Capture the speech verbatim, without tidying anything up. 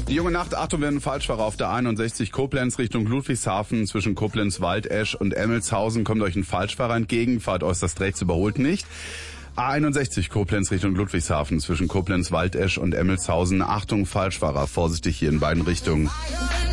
Die junge Nacht, Achtung, werden Falschfahrer auf der einundsechzig Koblenz Richtung Ludwigshafen. Zwischen Koblenz, Waldesch und Emmelshausen kommt euch ein Falschfahrer entgegen. Fahrt äußerst rechts, überholt nicht. A einundsechzig Koblenz Richtung Ludwigshafen. Zwischen Koblenz, Waldesch und Emmelshausen. Achtung, Falschfahrer. Vorsichtig hier in beiden Richtungen.